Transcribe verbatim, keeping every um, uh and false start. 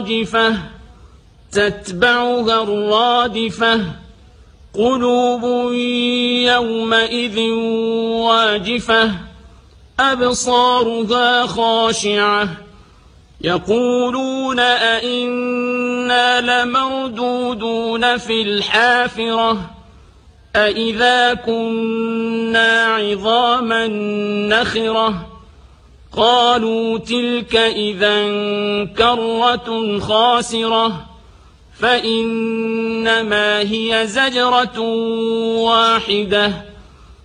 الراجفة تتبعها الرادفة قلوب يومئذ واجفة أبصارها خاشعة يقولون أئنا لمردودون في الحافرة أئذا كنا عظاما نخرة قالوا تلك إذا كرة خاسرة فإنما هي زجرة واحدة